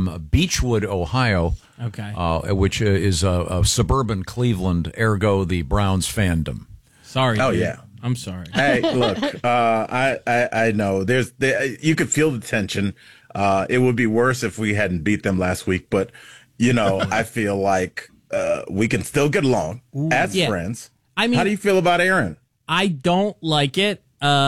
from Beechwood, Ohio. Okay. Which is a suburban Cleveland, ergo the Browns fandom. Sorry. Oh, dude. yeah. I'm sorry. Hey, look, I know you could feel the tension. It would be worse if we hadn't beat them last week, but I feel like we can still get along as friends. I mean, how do you feel about Aaron? I don't like it.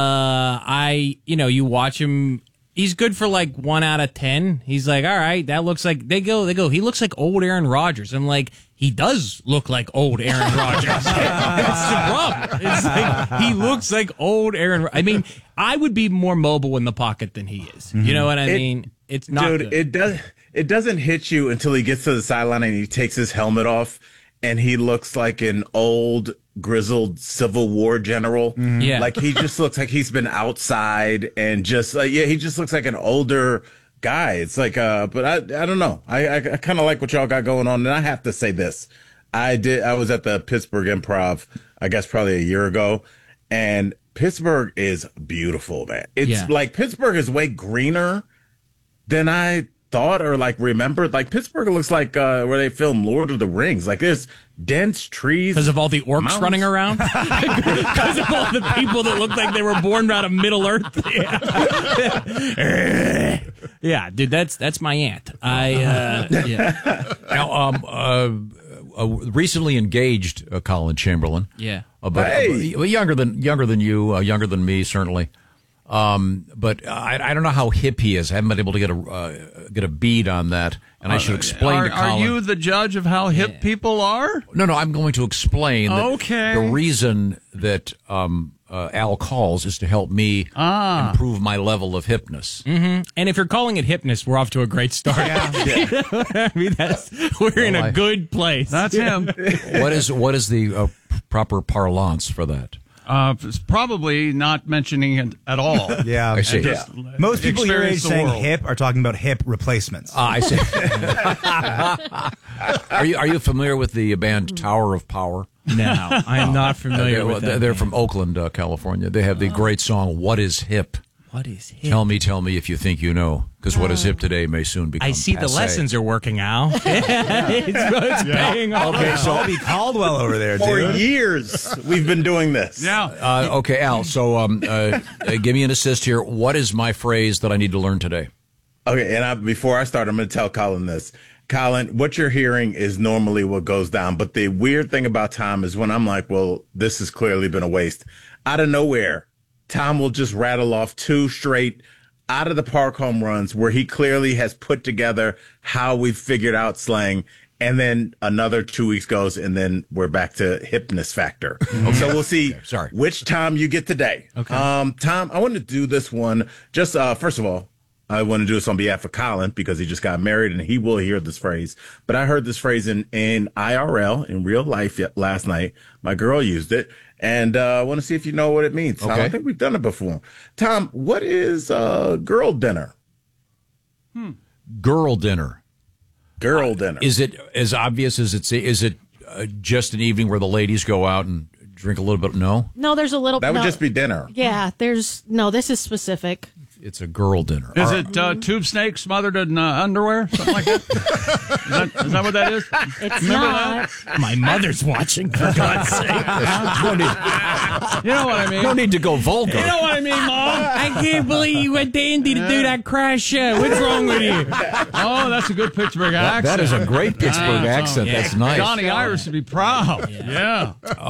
You watch him. He's good for like 1 out of 10. He's like, all right, that looks like they go. He looks like old Aaron Rodgers. I'm like, he does look like old Aaron Rodgers. That's the problem. It's like he looks like old Aaron. I mean, I would be more mobile in the pocket than he is. You know what I mean? It's not Dude, good. It doesn't hit you until he gets to the sideline and he takes his helmet off and he looks like an old grizzled Civil War general. Yeah. Like he just looks like he's been outside and just he just looks like an older guy. It's like but I don't know. I kind of like what y'all got going on, and I have to say this. I was at the Pittsburgh Improv, I guess probably a year ago, and Pittsburgh is beautiful, man. It's like Pittsburgh is way greener than I thought or like remembered. Like Pittsburgh looks like where they filmed Lord of the Rings. Like there's dense trees because of all the orcs mountains running around. Because of all the people that look like they were born out of Middle Earth. Yeah, dude, that's my aunt. Now, recently engaged Colin Chamberlain. Yeah. But younger than you, younger than me, certainly. But I don't know how hip he is. I haven't been able to get a bead on that, and I should explain to Colin. Are you the judge of how hip people are? No, I'm going to explain. Okay. The reason that Al calls is to help me improve my level of hipness. Mm-hmm. And if you're calling it hipness, we're off to a great start. I mean, we're in a good place. That's him. What is the proper parlance for that? It's probably not mentioning it at all. Yeah, I see. Most people your age saying world. hip are talking about hip replacements. I see. Are you familiar with the band Tower of Power? No, I'm not familiar with that. They're from Oakland, California. They have the great song "What Is Hip." What is hip? Tell me if you think you know, because what is hip today may soon become I see passé. the lessons are working out. it's paying off. Okay, so I'll be Caldwell over there, dude. For years we've been doing this. Yeah. Okay, Al. So give me an assist here. What is my phrase that I need to learn today? Okay, and before I start, I'm going to tell Colin this. Colin, what you're hearing is normally what goes down. But the weird thing about Tom is when I'm like, well, this has clearly been a waste. Out of nowhere, Tom will just rattle off 2 straight out of the park home runs where he clearly has put together how we've figured out slang. And then another 2 weeks goes, and then we're back to hipness factor. So we'll see which Tom you get today. Okay. Tom, I want to do this one. Just first of all, I want to do this on behalf of Colin because he just got married and he will hear this phrase. But I heard this phrase in IRL, in real life, last night. My girl used it. And I want to see if you know what it means. Okay. I don't think we've done it before. Tom, what is girl dinner? Girl dinner. Girl dinner. Is it as obvious as it's? Is it just an evening where the ladies go out and drink a little bit? No, there's a little. That would just be dinner. Yeah, this is specific. It's a girl dinner. Is it tube snake smothered in underwear? Something like that? Is that what that is? It's Remember not. that? My mother's watching, for God's sake. You know what I mean? No need to go vulgar. You know what I mean, Mom? I can't believe you went to Indy to do that crash show. What's wrong with you? Oh, that's a good Pittsburgh accent. That is a great Pittsburgh accent. yeah. That's nice. Johnny Irish would be proud. Yeah.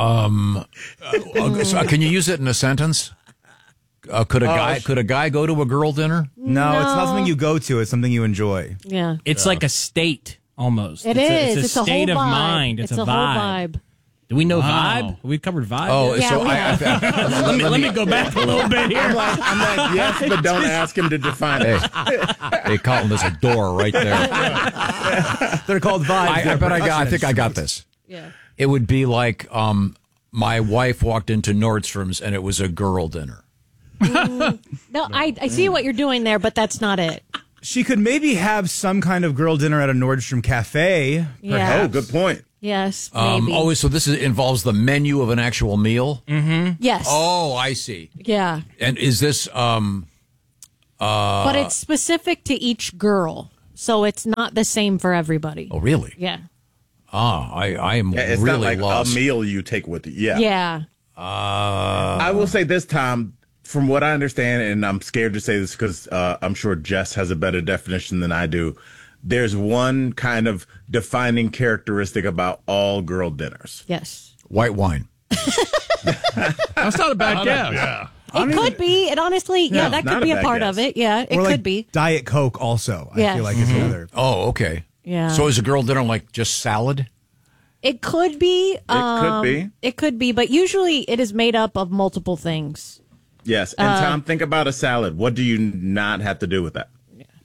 So can you use it in a sentence? Could a guy go to a girl dinner? No, it's not something you go to. It's something you enjoy. Yeah. It's like a state, almost. It's a state whole of vibe. mind. It's a whole vibe. Do we know Wow. vibe? We covered vibe. Oh, Yeah, so we have. let me go back a little bit here. I'm like, yes, but don't ask him to define it. hey, Colin, there's a door right there. They're called vibes. I think I got this. Yeah. It would be like my wife walked into Nordstrom's and it was a girl dinner. No, I see what you're doing there, but that's not it. She could maybe have some kind of girl dinner at a Nordstrom cafe. Yeah. Oh, good point. Yes, maybe. So this involves the menu of an actual meal? Yes. Oh, I see. Yeah. And is this but it's specific to each girl. so it's not the same for everybody. Oh, really? Yeah. I am It's really not like lost. a meal you take with you. Yeah. Yeah. I will say this, Tom, from what I understand, and I'm scared to say this because I'm sure Jess has a better definition than I do. There's one kind of defining characteristic about all girl dinners. Yes. White wine. That's not a bad guess. Yeah. It could be. It honestly, yeah, that not could be a a bad part guess. of it. Yeah, it or could like be. Diet Coke also. I Yes. feel like is another. Oh, okay. Yeah. So is a girl dinner like just salad? It could be. could be. It could be, but usually it is made up of multiple things. Yes. And Tom, think about a salad. What do you not have to do with that?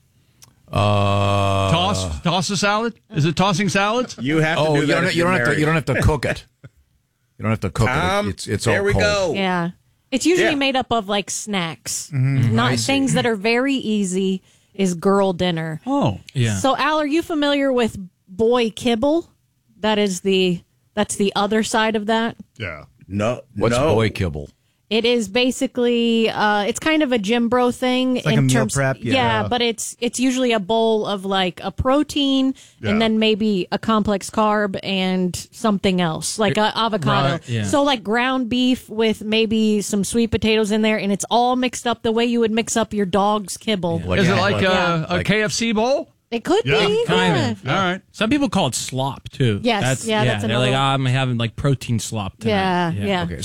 Toss a salad? Is it tossing salads? You have to Oh, do that. you don't have to cook it. You don't have to cook Tom, it. It's there all we cold. go. Yeah. It's usually Yeah. made up of like snacks, I not see. things that are very easy. Is girl dinner. Oh. Yeah. So, Al, are you familiar with boy kibble? That's the other side of that. Yeah. No. What's no. boy kibble? It is basically it's kind of a gym bro thing like a meal prep, yeah. but it's usually a bowl of like a protein and then maybe a complex carb and something else like a avocado. Right, yeah. So like ground beef with maybe some sweet potatoes in there, and it's all mixed up the way you would mix up your dog's kibble. Like- Is it Yeah. like Yeah. a KFC bowl? It could Yeah, be, kind yeah. of. All right. Some people call it slop too. Yes, that's that's they're like, another- I'm having like protein slop tonight. Yeah. Okay,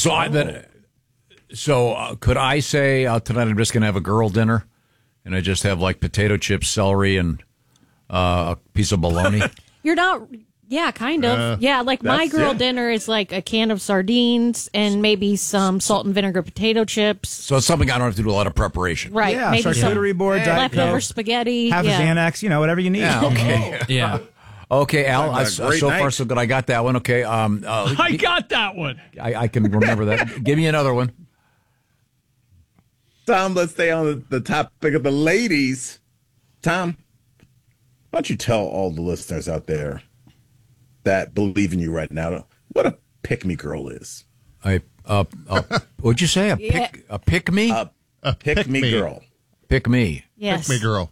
so could I say tonight I'm just going to have a girl dinner, and I just have like potato chips, celery, and a piece of bologna? You're not. Yeah, kind of. Yeah, like my that's- girl yeah. dinner is like a can of sardines and maybe some salt and vinegar potato chips. So it's something I don't have to do a lot of preparation. Right. Yeah, maybe some charcuterie board, Diet leftover Coke, spaghetti. half yeah. a Xanax, whatever you need. Yeah, okay. Yeah. Okay, Al, Sounds like a so great far night. so good. I got that one. Okay, I got that one. I can remember that. Give me another one. Tom, let's stay on the topic of the ladies. Tom, why don't you tell all the listeners out there that believe in you right now what a pick-me girl is? What'd you say? A pick me? A pick-me pick-me. girl. Pick me. Yes. Pick me, girl.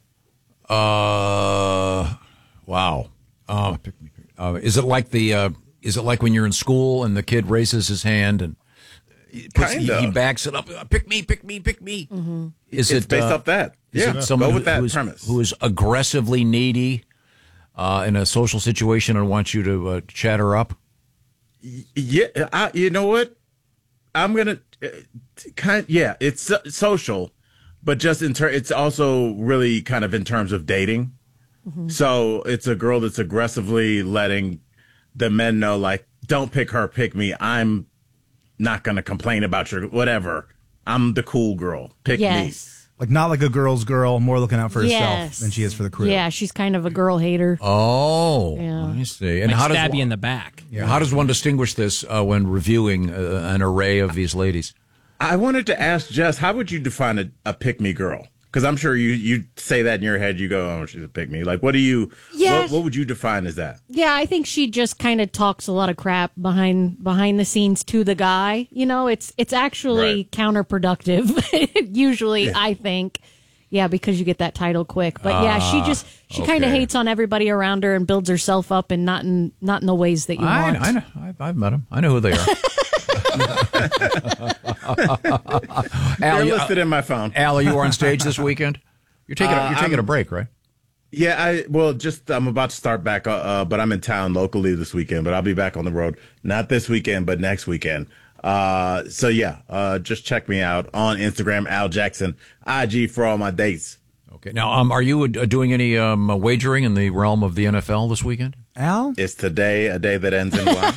Wow. Pick me. Is it like is it like when you're in school and the kid raises his hand and he Kinda. backs it up? Pick me, pick me, pick me. Mm-hmm. Is It's it based off that. Is Yeah, it someone go with that who's, premise. who is aggressively needy in a social situation and wants you to chat her up? Yeah, you know what? I'm gonna yeah. It's social, but just it's also really kind of in terms of dating. So it's a girl that's aggressively letting the men know, like, don't pick her, pick me. I'm not gonna complain about your whatever. I'm the cool girl. Pick me. Yes. Like not like a girl's girl, more looking out for herself Yes. than she is for the crew. Yeah, she's kind of a girl hater. Oh, Yeah. I see. And Like how does stab one, you in the back. how does one distinguish this when reviewing an array of these ladies? I wanted to ask Jess, how would you define a pick me girl? Because I'm sure you say that in your head. You go, oh, she's a pick me. Like, what do you? Yes. What would you define as that? Yeah, I think she just kind of talks a lot of crap behind the scenes to the guy. It's actually Right. counterproductive. Usually, I think. Yeah, because you get that title quick. But yeah, she kind of okay. hates on everybody around her and builds herself up and not in the ways that you want. I know. I've met them. I know who they are. They're Al, listed in my phone. Al, you were on stage this weekend. You're taking a break, right? Yeah, I'm about to start back, but I'm in town locally this weekend, but I'll be back on the road, not this weekend, but next weekend. Just check me out on Instagram, Al Jackson, IG for all my dates. Okay. Now, are you doing any wagering in the realm of the NFL this weekend? Al? It's today, a day that ends in Y.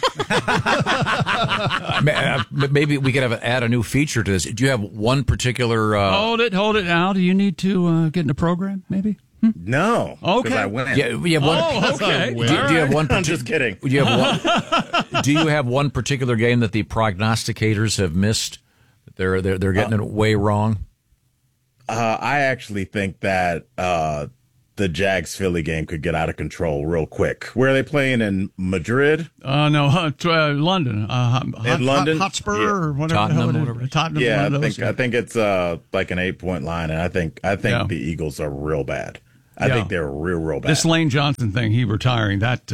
Maybe we could add a new feature to this. Do you have one particular? Hold it, Al. Do you need to get in the program, maybe? No. Okay. 'cause I win. Yeah, we have one. Oh, okay. Do you have one? I'm just kidding. Do you have one particular game that the prognosticators have missed? They're getting it way wrong. I actually think that the Jags Philly game could get out of control real quick. Where are they playing in Madrid? No, London. In London? Hotspur Yeah. or whatever. Tottenham, the hell it is. whatever it is. Tottenham. Yeah, one of I those, think it's like an 8-point line, and I think Yeah. the Eagles are real bad. I think they're real bad. This Lane Johnson thing, he retiring, that's.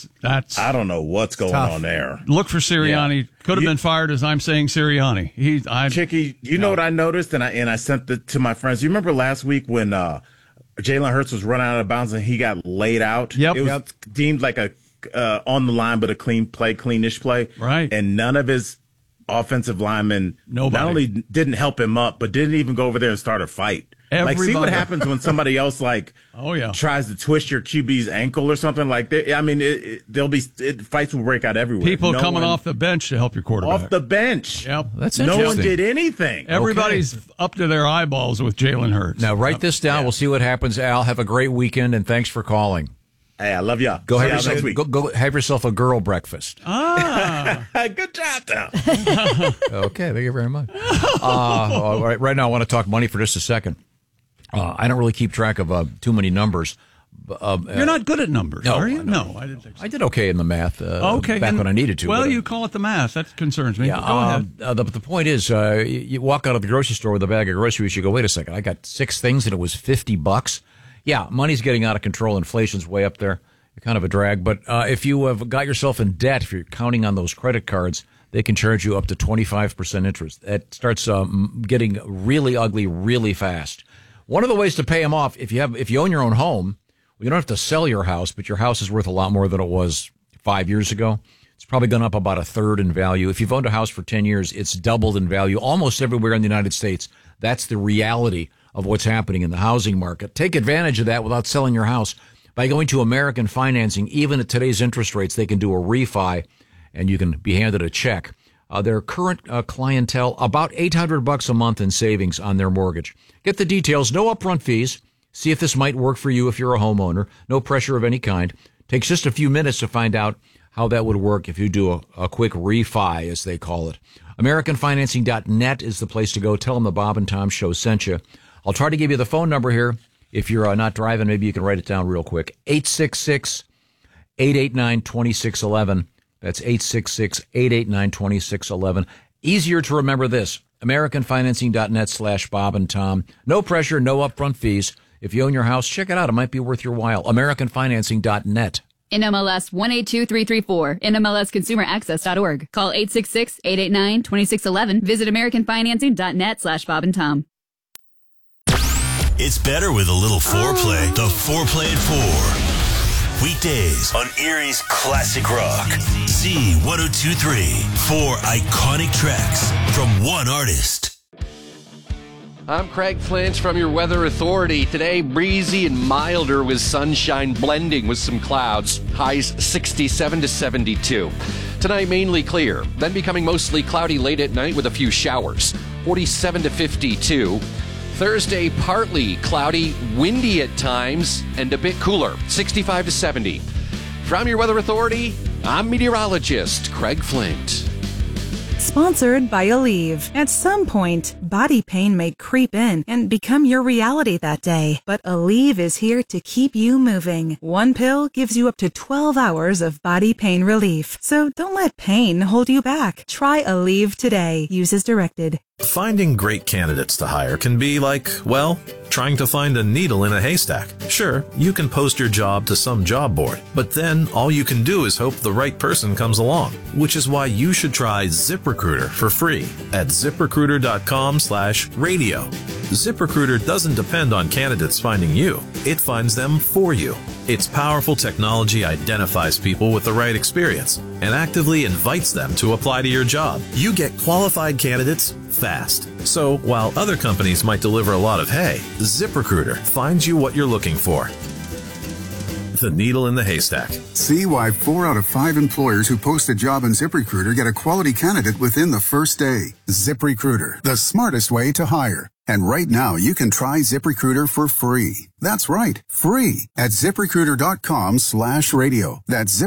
I don't know what's going on there. Look for Sirianni. Could have been fired, as I'm saying Sirianni. Chicky, know what I noticed, and I sent it to my friends. You remember last week when Jalen Hurts was running out of bounds and he got laid out? Yep. It was deemed like a on the line, but a cleanish play. Right. And none of his offensive linemen not only didn't help him up, but didn't even go over there and start a fight. Like, see what happens when somebody else tries to twist your QB's ankle or something like that. I mean, fights will break out everywhere. People coming off the bench to help your quarterback. Off the bench. Yep. That's no interesting. one did anything. Everybody's up to their eyeballs with Jalen Hurts. Now, write this down. We'll see what happens. Al, have a great weekend, and thanks for calling. Hey, I love y'all. Go have yourself a girl breakfast. Good job, Tom. Okay, thank you very much. All right now, I want to talk money for just a second. I don't really keep track of too many numbers. You're not good at numbers, are you? No, I didn't think so. I did okay in the math back when I needed to. Well, you call it the math. That concerns me. Yeah, go ahead. The point is, you walk out of the grocery store with a bag of groceries, you go, wait a second, I got 6 things and it was $50. Yeah, money's getting out of control. Inflation's way up there. You're kind of a drag. But if you have got yourself in debt, if you're counting on those credit cards, they can charge you up to 25% interest. That starts getting really ugly really fast. One of the ways to pay them off, if you own your own home, well, you don't have to sell your house, but your house is worth a lot more than it was 5 years ago. It's probably gone up about a third in value. If you've owned a house for 10 years, it's doubled in value almost everywhere in the United States. That's the reality of what's happening in the housing market. Take advantage of that without selling your house by going to American Financing. Even at today's interest rates, they can do a refi, and you can be handed a check. Their current clientele, about $800 a month in savings on their mortgage. Get the details, no upfront fees. See if this might work for you if you're a homeowner. No pressure of any kind. Takes just a few minutes to find out how that would work if you do a quick refi, as they call it. AmericanFinancing.net is the place to go. Tell them the Bob and Tom Show sent you. I'll try to give you the phone number here. If you're not driving, maybe you can write it down real quick. 866-889-2611. That's 866-889-2611. Easier to remember this. AmericanFinancing.net/Bob and Tom. No pressure, no upfront fees. If you own your house, check it out. It might be worth your while. AmericanFinancing.net. NMLS 182334. NMLSConsumerAccess.org. Call 866-889-2611. Visit AmericanFinancing.net/Bob and Tom. It's better with a little foreplay. The Foreplay at 4. Weekdays on Erie's Classic Rock. Z1023. 4 iconic tracks from one artist. I'm Craig Flint from your Weather Authority. Today, breezy and milder with sunshine blending with some clouds. Highs 67 to 72. Tonight, mainly clear, then becoming mostly cloudy late at night with a few showers. 47 to 52. Thursday, partly cloudy, windy at times, and a bit cooler, 65 to 70. From your Weather Authority, I'm meteorologist Craig Flint. Sponsored by Aleve. At some point, body pain may creep in and become your reality that day. But Aleve is here to keep you moving. One pill gives you up to 12 hours of body pain relief. So don't let pain hold you back. Try Aleve today. Use as directed. Finding great candidates to hire can be like, well, trying to find a needle in a haystack. Sure, you can post your job to some job board, but then all you can do is hope the right person comes along, which is why you should try ZipRecruiter for free at ZipRecruiter.com/radio. ZipRecruiter doesn't depend on candidates finding you. It finds them for you. Its powerful technology identifies people with the right experience and actively invites them to apply to your job. You get qualified candidates fast. So while other companies might deliver a lot of hay, ZipRecruiter finds you what you're looking for. The needle in the haystack. See why 4 out of 5 employers who post a job in ZipRecruiter get a quality candidate within the first day. ZipRecruiter, the smartest way to hire. And right now, you can try ZipRecruiter for free. That's right, free at ZipRecruiter.com/radio. That's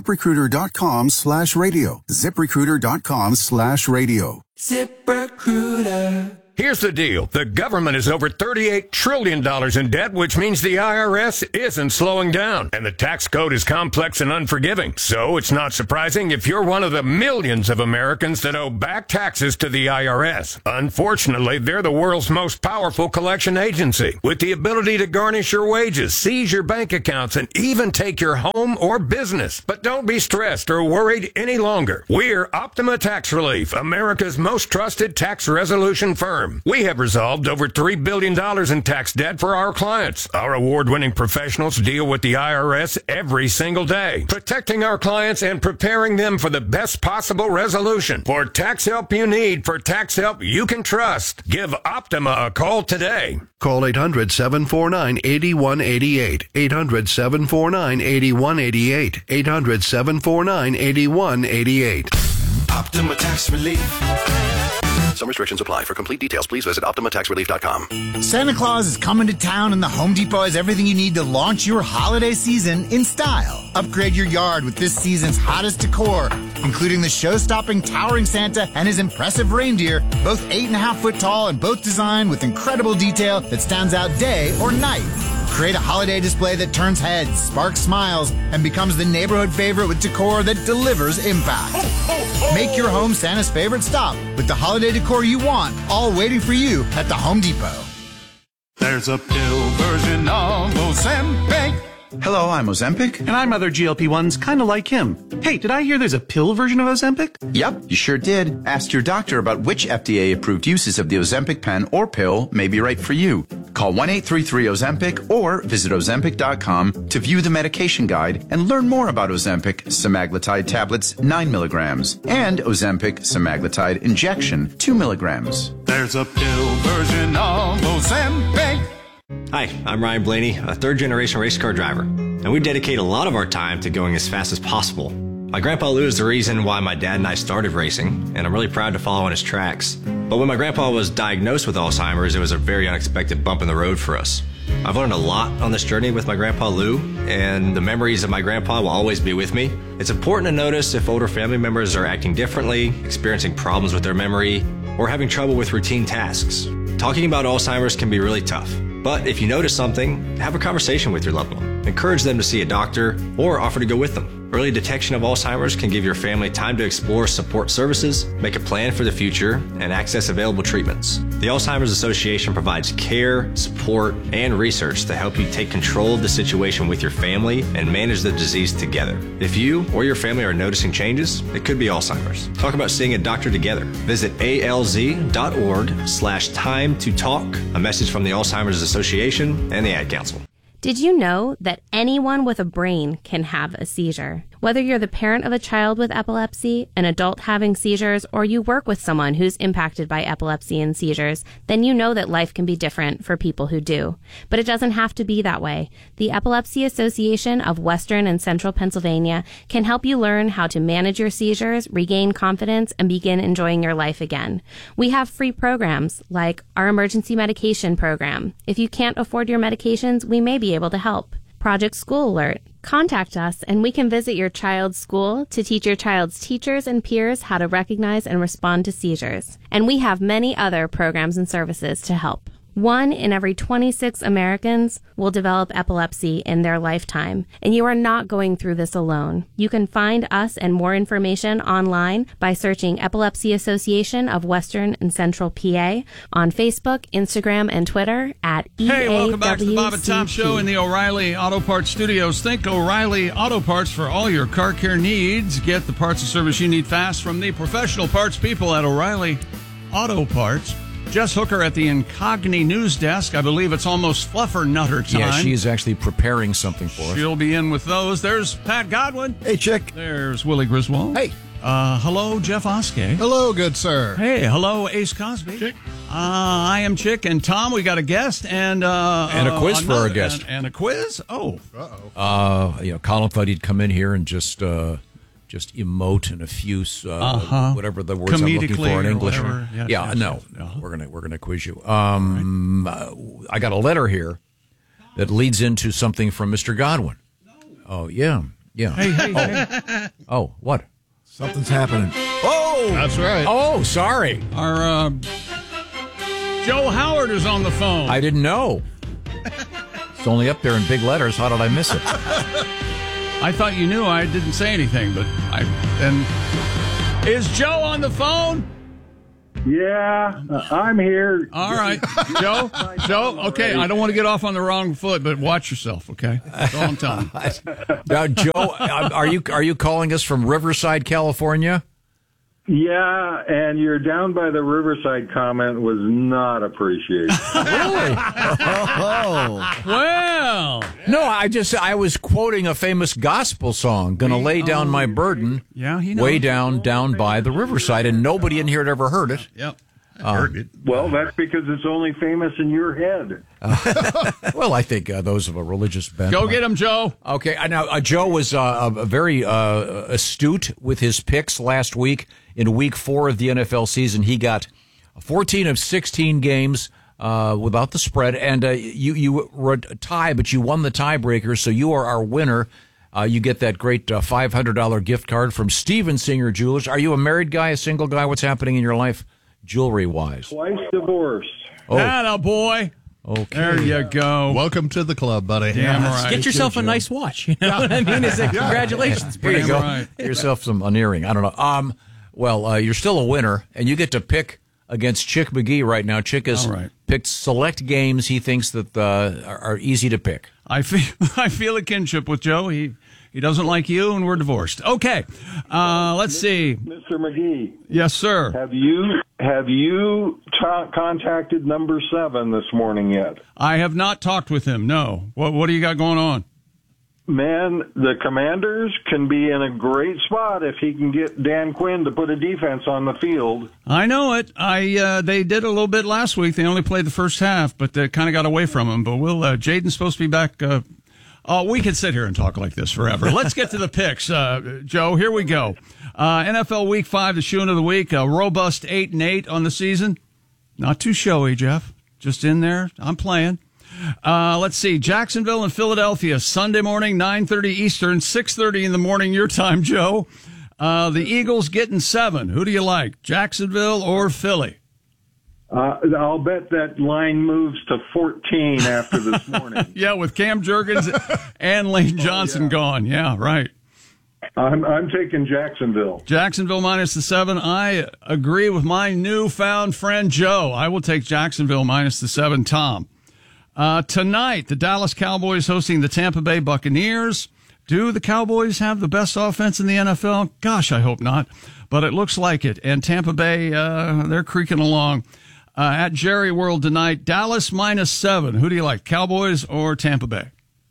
ZipRecruiter.com/radio. ZipRecruiter.com/radio. ZipRecruiter. Here's the deal. The government is over $38 trillion in debt, which means the IRS isn't slowing down. And the tax code is complex and unforgiving. So it's not surprising if you're one of the millions of Americans that owe back taxes to the IRS. Unfortunately, they're the world's most powerful collection agency, with the ability to garnish your wages, seize your bank accounts, and even take your home or business. But don't be stressed or worried any longer. We're Optima Tax Relief, America's most trusted tax resolution firm. We have resolved over $3 billion in tax debt for our clients. Our award-winning professionals deal with the IRS every single day, protecting our clients and preparing them for the best possible resolution. For tax help you need, for tax help you can trust, give Optima a call today. Call 800-749-8188. 800-749-8188. 800-749-8188. Optima Tax Relief. Some restrictions apply. For complete details, please visit OptimaTaxRelief.com. Santa Claus is coming to town, and the Home Depot has everything you need to launch your holiday season in style. Upgrade your yard with this season's hottest decor, including the show-stopping towering Santa and his impressive reindeer, both 8.5 foot tall and both designed with incredible detail that stands out day or night. Create a holiday display that turns heads, sparks smiles, and becomes the neighborhood favorite with decor that delivers impact. Make your home Santa's favorite stop with the holiday decor you want, all waiting for you at the Home Depot. There's a pill version of Ozempic. Hello, I'm Ozempic. And I'm other GLP-1s kind of like him. Hey, did I hear there's a pill version of Ozempic? Yep, you sure did. Ask your doctor about which FDA-approved uses of the Ozempic pen or pill may be right for you. Call 1-833-OZEMPIC or visit Ozempic.com to view the medication guide and learn more about Ozempic semaglutide tablets 9 milligrams and Ozempic semaglutide injection 2 milligrams. There's a pill version of Ozempic. Hi, I'm Ryan Blaney, a third-generation race car driver, and we dedicate a lot of our time to going as fast as possible. My grandpa Lou is the reason why my dad and I started racing, and I'm really proud to follow in his tracks. But when my grandpa was diagnosed with Alzheimer's, it was a very unexpected bump in the road for us. I've learned a lot on this journey with my grandpa Lou, and the memories of my grandpa will always be with me. It's important to notice if older family members are acting differently, experiencing problems with their memory, or having trouble with routine tasks. Talking about Alzheimer's can be really tough. But if you notice something, have a conversation with your loved one. Encourage them to see a doctor or offer to go with them. Early detection of Alzheimer's can give your family time to explore support services, make a plan for the future, and access available treatments. The Alzheimer's Association provides care, support, and research to help you take control of the situation with your family and manage the disease together. If you or your family are noticing changes, it could be Alzheimer's. Talk about seeing a doctor together. Visit alz.org/time to talk. A message from the Alzheimer's Association and the Ad Council. Did you know that anyone with a brain can have a seizure? Whether you're the parent of a child with epilepsy, an adult having seizures, or you work with someone who's impacted by epilepsy and seizures, then you know that life can be different for people who do. But it doesn't have to be that way. The Epilepsy Association of Western and Central Pennsylvania can help you learn how to manage your seizures, regain confidence, and begin enjoying your life again. We have free programs like our emergency medication program. If you can't afford your medications, we may be able to help. Project School Alert. Contact us and we can visit your child's school to teach your child's teachers and peers how to recognize and respond to seizures. And we have many other programs and services to help. 1 in every 26 Americans will develop epilepsy in their lifetime, and you are not going through this alone. You can find us and more information online by searching Epilepsy Association of Western and Central PA on Facebook, Instagram, and Twitter at EAWCP. Hey, welcome back to the Bob and Tom Show in the O'Reilly Auto Parts Studios. Think O'Reilly Auto Parts for all your car care needs. Get the parts and service you need fast from the professional parts people at O'Reilly Auto Parts. Jess Hooker at the Incogni News Desk. I believe it's almost Fluffer Nutter time. Yeah, she's actually preparing something for us. She'll be in with those. There's Pat Godwin. Hey, Chick. There's Willie Griswold. Hey. Hello, Jeff Oskey. Hello, good sir. Hey, hello, Ace Cosby. Chick. I am Chick, and Tom, we got a guest and a quiz for our guest. And a quiz? Oh. Uh-oh. Colin thought he'd come in here and just emote and effuse whatever the words I'm looking for in English. No. We're gonna quiz you. I got a letter here that leads into something from Mr. Godwin. Oh yeah. Hey. Oh, what? Something's happening. Oh, that's right. Oh, sorry. Our Joe Howard is on the phone. I didn't know. It's only up there in big letters. How did I miss it? I thought you knew. I didn't say anything, but then is Joe on the phone? Yeah, I'm here. All right, Joe. Okay, I don't want to get off on the wrong foot, but watch yourself. Okay, that's all I'm telling you. Now, Joe, are you calling us from Riverside, California? Yeah, and your down by the Riverside comment was not appreciated. Really? Well, no, I was quoting a famous gospel song, "Gonna lay down my burden." Yeah, he knows. Way down by the Riverside, and nobody in here had ever heard it. Yep. Heard it. Well, that's because it's only famous in your head. Well, I think those of a religious bent. Go get him, Joe. Okay, now Joe was very astute with his picks last week. In Week 4 of the NFL season, he got 14 of 16 games without the spread, and you were a tie, but you won the tiebreaker, so you are our winner. You get that great $500 gift card from Steven Singer Jewelers. Are you a married guy, a single guy? What's happening in your life, jewelry-wise? Twice divorced. Oh. Atta boy. Okay. There you go. Welcome to the club, buddy. Damn right. Get yourself a nice watch. You know what I mean? It's congratulations. Here you go. Right. Get yourself an earring. I don't know. Well, you're still a winner, and you get to pick against Chick McGee right now. Chick has picked select games he thinks that are easy to pick. I feel a kinship with Joe. He doesn't like you, and we're divorced. Okay, let's see. Mr. McGee. Yes, sir. Have you contacted number 7 this morning yet? I have not talked with him. No. What do you got going on? Man, the Commanders can be in a great spot if he can get Dan Quinn to put a defense on the field. I know it. They did a little bit last week. They only played the first half, but they kind of got away from him. But Jaden's supposed to be back. We could sit here and talk like this forever. Let's get to the picks, Joe. Here we go. NFL Week 5, the shoe of the week. A robust 8-8 on the season. Not too showy, Jeff. Just in there. I'm playing. Let's see. Jacksonville and Philadelphia, Sunday morning, 9:30 Eastern, 6:30 in the morning your time, Joe. The Eagles getting 7. Who do you like, Jacksonville or Philly? I'll bet that line moves to 14 after this morning. Yeah, with Cam Jurgens and Lane Johnson gone. Yeah, right. I'm taking Jacksonville. Jacksonville minus the 7. I agree with my newfound friend Joe. I will take Jacksonville minus the 7. Tom. Tonight, the Dallas Cowboys hosting the Tampa Bay Buccaneers. Do the Cowboys have the best offense in the NFL? Gosh, I hope not, but it looks like it. And Tampa Bay, they're creaking along. At Jerry World tonight, Dallas minus 7. Who do you like, Cowboys or Tampa Bay?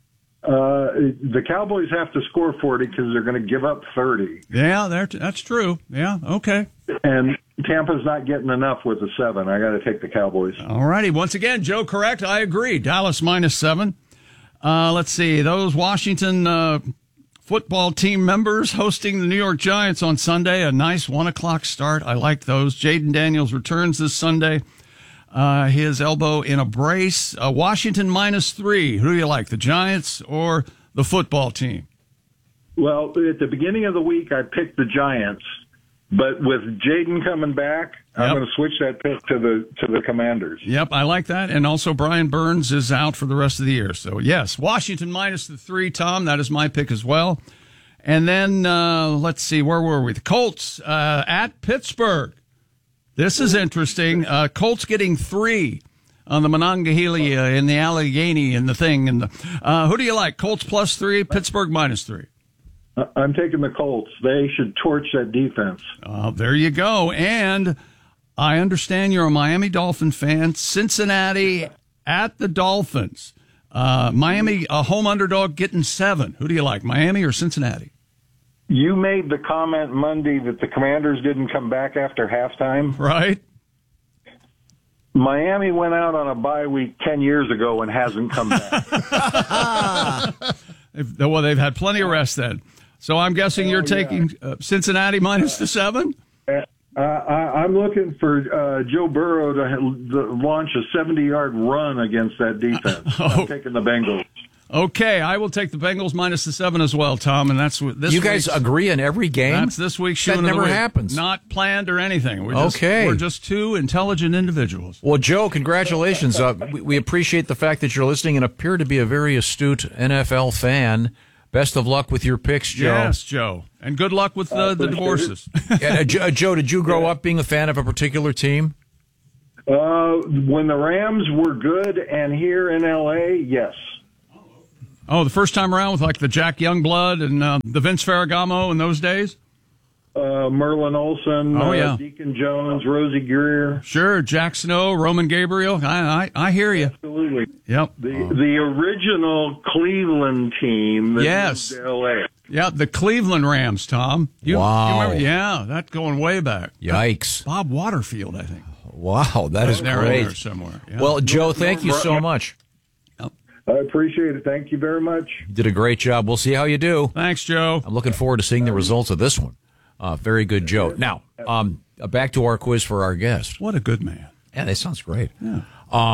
The Cowboys have to score 40 because they're going to give up 30. Yeah, that's true. Yeah, okay. And Tampa's not getting enough with the 7. I got to take the Cowboys. All righty. Once again, Joe, correct. I agree. Dallas minus 7. Let's see. Those Washington football team members hosting the New York Giants on Sunday. A nice 1:00 start. I like those. Jaden Daniels returns this Sunday. His elbow in a brace. Washington minus 3. Who do you like, the Giants or the football team? Well, at the beginning of the week, I picked the Giants. But with Jaden coming back, I'm going to switch that pick to the Commanders. Yep, I like that. And also Brian Burns is out for the rest of the year. So, yes, Washington minus the 3, Tom. That is my pick as well. And then, let's see, where were we? The Colts at Pittsburgh. This is interesting. Colts getting 3 on the Monongahela and the Allegheny and the thing. And who do you like, Colts plus 3, Pittsburgh minus 3? I'm taking the Colts. They should torch that defense. There you go. And I understand you're a Miami Dolphin fan. Cincinnati at the Dolphins. Miami, a home underdog, getting 7. Who do you like, Miami or Cincinnati? You made the comment Monday that the Commanders didn't come back after halftime. Right. Miami went out on a bye week 10 years ago and hasn't come back. They've had plenty of rest then. So I'm guessing you're taking Cincinnati minus the 7? I'm looking for Joe Burrow to launch a 70-yard run against that defense. I'm taking the Bengals. Okay, I will take the Bengals minus the 7 as well, Tom, and that's this. You guys agree in every game? That's this week's shoe of the never week. happens. Not planned or anything. We're just two intelligent individuals. Well, Joe, congratulations. We appreciate the fact that you're listening and appear to be a very astute NFL fan. Best of luck with your picks, Joe. Yes, Joe. And good luck with the divorces. Joe, did you grow up being a fan of a particular team? When the Rams were good and here in L.A., yes. Oh, the first time around with like the Jack Youngblood and the Vince Ferragamo in those days? Merlin Olsen, Deacon Jones, Rosie Greer. Sure, Jack Snow, Roman Gabriel. I hear you. Absolutely. Yep. The original Cleveland team that moved to L.A. Yeah, the Cleveland Rams, Tom. Wow. You remember? Yeah, that's going way back. Yikes. Bob Waterfield, I think. Wow, that is there great. Somewhere. Yeah. Well, Joe, thank you so much. I appreciate it. Thank you very much. You did a great job. We'll see how you do. Thanks, Joe. I'm looking forward to seeing the results of this one. Very good, Joe. Now, back to our quiz for our guest. What a good man. Yeah, that sounds great. Yeah.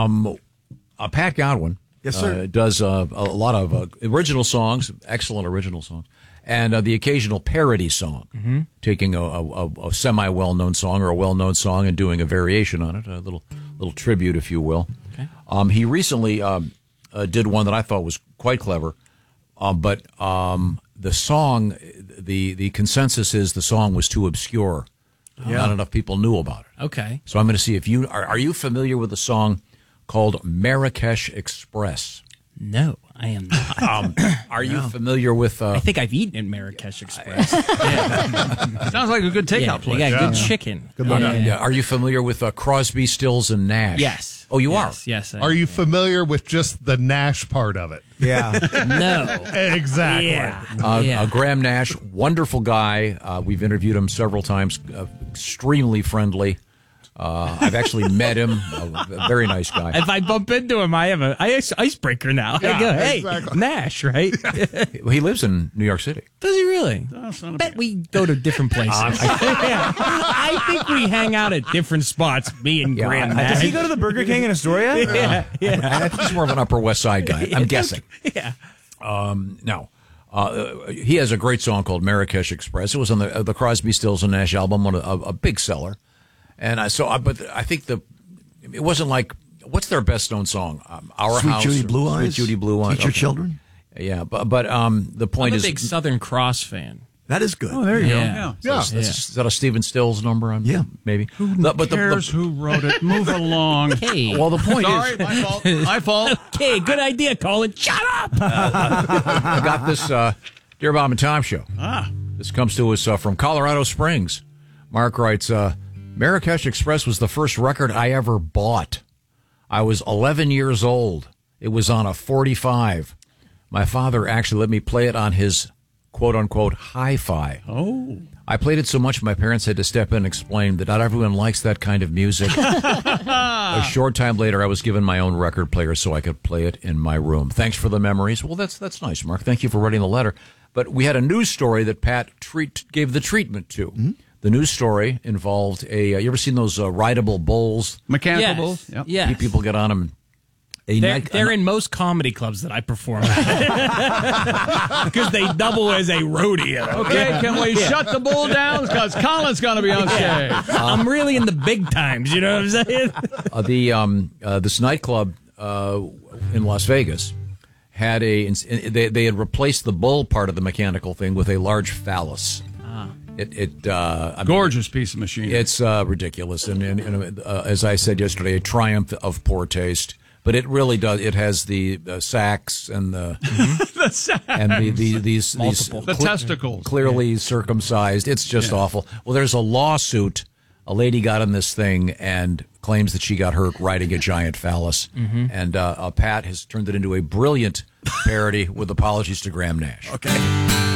Pat Godwin. Yes, sir. Does a lot of original songs, excellent original songs, and the occasional parody song, taking a semi-well-known song or a well-known song and doing a variation on it, a little tribute, if you will. Okay. He recently did one that I thought was quite clever, but the song, the consensus is the song was too obscure. Not enough people knew about it. Okay. So I'm going to see if you are you familiar with a song called Marrakesh Express? No, I am not. Are you familiar with... I think I've eaten at Marrakesh Express. Sounds like a good takeout place. They got good chicken. Good luck. Yeah. Are you familiar with Crosby, Stills, and Nash? Yes. Oh, you are? Yes. Are you familiar with just the Nash part of it? Yeah. No. Exactly. Yeah. Graham Nash, wonderful guy. We've interviewed him several times. Extremely friendly. I've actually met him. A very nice guy. If I bump into him, I have an icebreaker now. I go, hey, exactly. Nash, right? He lives in New York City. Does he really? Oh, Bet we go to different places. I think we hang out at different spots, me and Graham Nash. Does he go to the Burger King in Astoria? Yeah. I think he's more of an Upper West Side guy. I'm guessing. Yeah. No. He has a great song called Marrakesh Express. It was on the Crosby, Stills, and Nash album, a big seller. And but I think it wasn't like, what's their best known song? Our Sweet House, Judy Blue Eyes. Sweet Judy Blue Eyes. Teach Your Children. Yeah, but the point I'm is, a big Southern Cross fan. That is good. Oh, there you Yeah. go. Is that a Stephen Stills number? Yeah. Maybe. Who cares who wrote it? Move along. Hey. Well, the point Sorry, is, my fault. Okay, good idea, Colin. Shut up! I got this Dear Bob and Tom show. This comes to us from Colorado Springs. Mark writes, Marrakesh Express was the first record I ever bought. I was 11 years old. It was on a 45. My father actually let me play it on his quote-unquote hi-fi. Oh. I played it so much my parents had to step in and explain that not everyone likes that kind of music. A short time later, I was given my own record player so I could play it in my room. Thanks for the memories. Well, that's nice, Mark. Thank you for writing the letter. But we had a news story that Pat gave the treatment to. Mm-hmm. The news story involved you ever seen those rideable bowls? Mechanical bowls? Yep. Yeah. People get on them. They're in most comedy clubs that I perform at. Because they double as a rodeo. Okay, can we shut the bull down? Because Colin's going to be on stage. I'm really in the big times, you know what I'm saying? This nightclub in Las Vegas had they had replaced the bull part of the mechanical thing with a large phallus. Gorgeous piece of machinery. It's ridiculous, and as I said yesterday, a triumph of poor taste. But it really does. It has the sacks and the the sacks. And these testicles clearly circumcised. It's just awful. Well, there's a lawsuit. A lady got on this thing and claims that she got hurt riding a giant phallus. Mm-hmm. And Pat has turned it into a brilliant parody with apologies to Graham Nash. Okay.